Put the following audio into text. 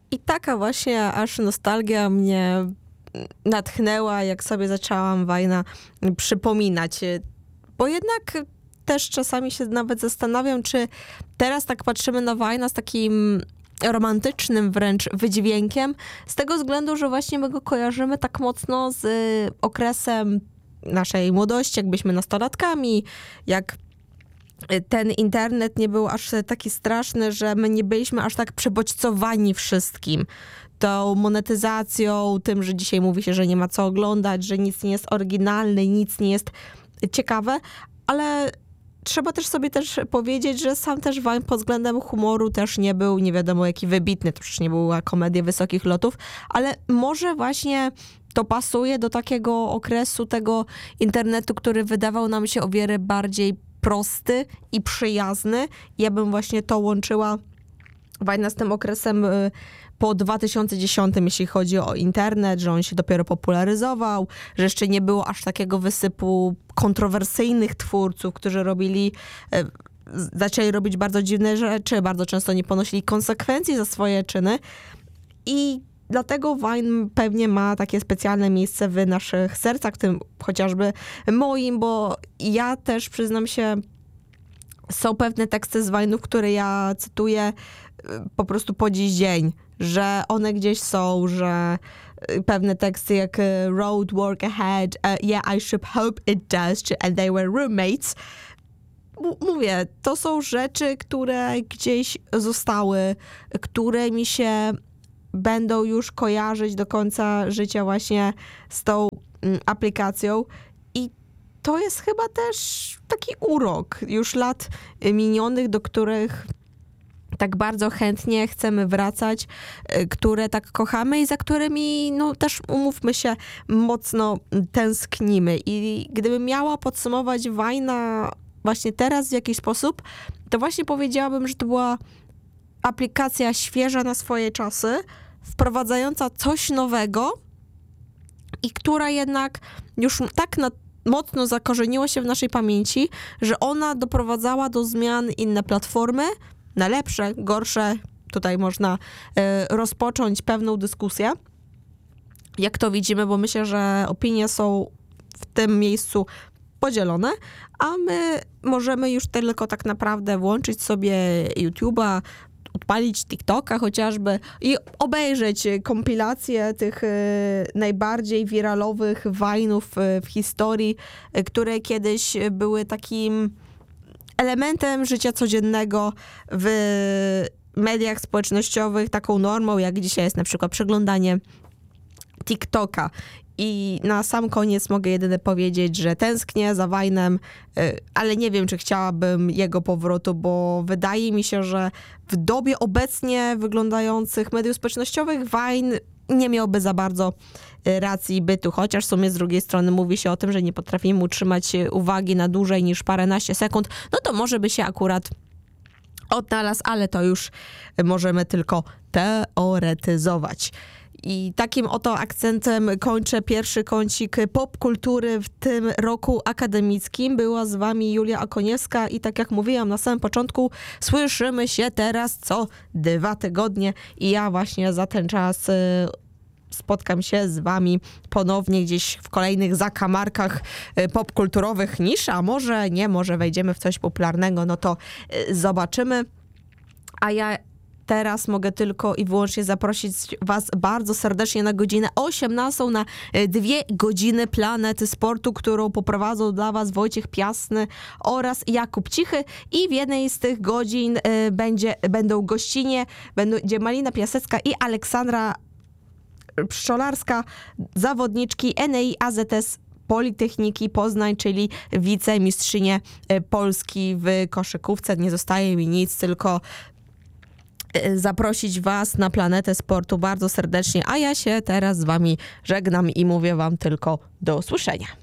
I taka właśnie aż nostalgia mnie natchnęła, jak sobie zaczęłam Vine'a przypominać. Bo jednak też czasami się nawet zastanawiam, czy teraz tak patrzymy na Vine'a z takim romantycznym wręcz wydźwiękiem, z tego względu, że właśnie my go kojarzymy tak mocno z okresem naszej młodości, jak byliśmy nastolatkami, jak ten internet nie był aż taki straszny, że my nie byliśmy aż tak przebodźcowani wszystkim. Tą monetyzacją, tym, że dzisiaj mówi się, że nie ma co oglądać, że nic nie jest oryginalne, nic nie jest ciekawe, ale trzeba też sobie powiedzieć, że sam też Vine pod względem humoru też nie był nie wiadomo jaki wybitny, to przecież nie była komedia wysokich lotów, ale może właśnie to pasuje do takiego okresu tego internetu, który wydawał nam się o wiele bardziej prosty i przyjazny. Ja bym właśnie to łączyła Vine'a z tym okresem po 2010, jeśli chodzi o internet, że on się dopiero popularyzował, że jeszcze nie było aż takiego wysypu kontrowersyjnych twórców, którzy zaczęli robić bardzo dziwne rzeczy, bardzo często nie ponosili konsekwencji za swoje czyny i dlatego Vine pewnie ma takie specjalne miejsce w naszych sercach, w tym chociażby moim, bo ja też przyznam się, są pewne teksty z Vine'ów, które ja cytuję po prostu po dziś dzień, że one gdzieś są, że pewne teksty jak road work ahead, yeah I should hope it does, and they were roommates. Mówię, to są rzeczy, które gdzieś zostały, które mi się będą już kojarzyć do końca życia właśnie z tą aplikacją i to jest chyba też taki urok już lat minionych, do których tak bardzo chętnie chcemy wracać, które tak kochamy i za którymi, no też umówmy się, mocno tęsknimy. I gdybym miała podsumować Vine'a właśnie teraz w jakiś sposób, to właśnie powiedziałabym, że to była aplikacja świeża na swoje czasy, wprowadzająca coś nowego i która jednak już tak mocno zakorzeniła się w naszej pamięci, że ona doprowadzała do zmian inne platformy, na lepsze, gorsze. Tutaj można rozpocząć pewną dyskusję, jak to widzimy, bo myślę, że opinie są w tym miejscu podzielone, a my możemy już tylko tak naprawdę włączyć sobie YouTube'a, odpalić TikToka chociażby i obejrzeć kompilacje tych najbardziej wiralowych Vine'ów w historii, które kiedyś były takim elementem życia codziennego w mediach społecznościowych, taką normą, jak dzisiaj jest na przykład przeglądanie TikToka. I na sam koniec mogę jedynie powiedzieć, że tęsknię za Vine'em, ale nie wiem, czy chciałabym jego powrotu, bo wydaje mi się, że w dobie obecnie wyglądających mediów społecznościowych Vine nie miałby za bardzo racji bytu, chociaż w sumie z drugiej strony mówi się o tym, że nie potrafimy utrzymać uwagi na dłużej niż paręnaście sekund, no to może by się akurat odnalazł, ale to już możemy tylko teoretyzować. I takim oto akcentem kończę pierwszy kącik popkultury w tym roku akademickim. Była z wami Julia Okoniewska i tak jak mówiłam na samym początku, słyszymy się teraz co 2 tygodnie i ja właśnie za ten czas spotkam się z wami ponownie gdzieś w kolejnych zakamarkach popkulturowych niż, a może nie, może wejdziemy w coś popularnego, no to zobaczymy. A ja teraz mogę tylko i wyłącznie zaprosić was bardzo serdecznie na godzinę 18, na 2 godziny Planety Sportu, którą poprowadzą dla was Wojciech Piasny oraz Jakub Cichy i w jednej z tych godzin będą gościnie, będzie Malina Piasecka i Aleksandra Pszczolarska, zawodniczki NEI AZS Politechniki Poznań, czyli wicemistrzynie Polski w koszykówce. Nie zostaje mi nic, tylko zaprosić was na Planetę Sportu bardzo serdecznie, a ja się teraz z wami żegnam i mówię wam tylko do usłyszenia.